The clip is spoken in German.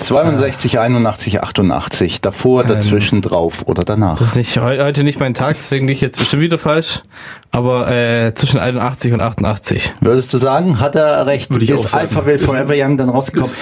62, 81, 88. Davor, dazwischen, drauf oder danach. Das ist nicht, heute nicht mein Tag, deswegen liege ich jetzt bestimmt wieder falsch. Aber zwischen 81 und 88. Würdest du sagen, hat er recht? Würde ich auch Ist sagen. Alphaville Forever Young dann rausgekommen?